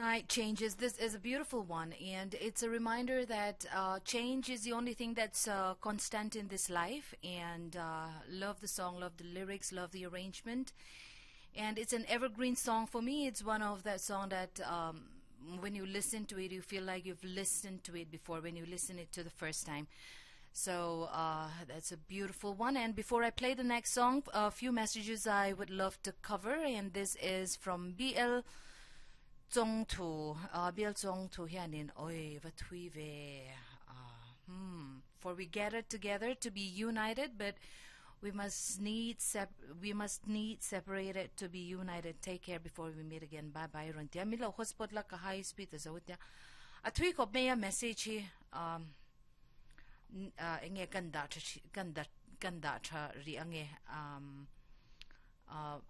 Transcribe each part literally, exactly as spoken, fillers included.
Night changes. This is a beautiful one, and it's a reminder that uh, change is the only thing that's uh, constant in this life. And uh, love the song, love the lyrics, love the arrangement, and it's an evergreen song for me. It's one of that song that um, when you listen to it, you feel like you've listened to it before when you listen it to the first time. So uh, that's a beautiful one. And before I play the next song, a few messages I would love to cover, and this is from B L Zong Tu, uh, Biel Zong Tu hianin, oi, vatui ve, uh, hmm, for we gathered together to be united, but we must need sep we must need separated to be united. Take care before we meet again. Bye bye. Rontia milo hotspot la ka high speed as awutya. Atui ko may message hi um uh enge ganda ganda ganda cha ri ange um uh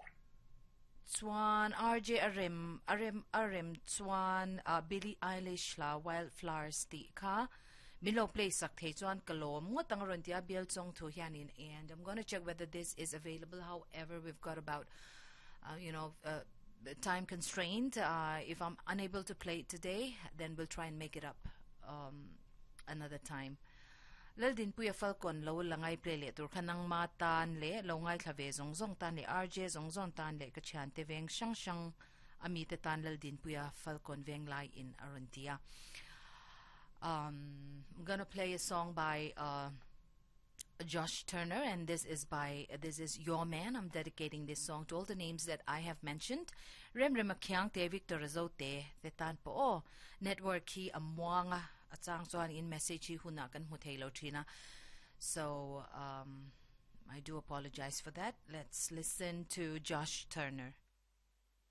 Swan R J Arim Arim Arim Swan uh, Billie Eilish la Wildflowers ti ka Milo play sakte Swan kalom mo tangaron tia Biel Zong Tu hianin, and I'm gonna check whether this is available. However, we've got about uh, you know uh, time constraint. Uh, if I'm unable to play it today, then we'll try and make it up um, another time. Lal din puya falcon lo langay play le tur kanang matan le lo ngay klave zong zong tan le R J zong zong tan le kachan te veng shang shang amite tan lal din puya falcon veng lai in Arantia. Um, I'm gonna play a song by uh, Josh Turner, and this is by uh, this is Your Man. I'm dedicating this song to all the names that I have mentioned. Rem rem akyang te Victor Azote te tan po o network ki amwanga at sang so in message hi hunakan hutelo china. So um, I do apologize for that. Let's listen to Josh Turner.